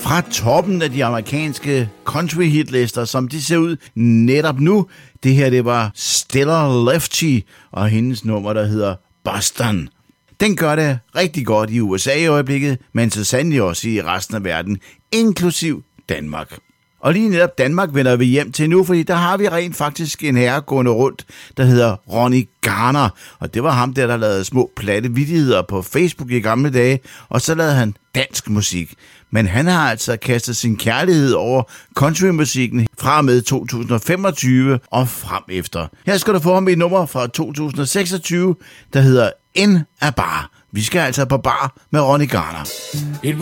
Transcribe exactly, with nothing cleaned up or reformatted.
fra toppen af de amerikanske country-hitlister, som de ser ud netop nu. Det her, det var Stella Lefty og hendes nummer, der hedder Boston. Den gør det rigtig godt i U S A i øjeblikket, men så sandelig også i resten af verden, inklusiv Danmark. Og lige netop Danmark vender vi hjem til nu, fordi der har vi rent faktisk en herre gående rundt, der hedder Ronny Garner. Og det var ham der, der lavede små platte vittigheder på Facebook i gamle dage, og så lavede han dansk musik. Men han har altså kastet sin kærlighed over countrymusikken fra og med to tusind og femogtyve og frem efter. Her skal du få ham et nummer fra to tusind og seksogtyve, der hedder In a Bar. Vi skal altså på bar med Ronny Garner.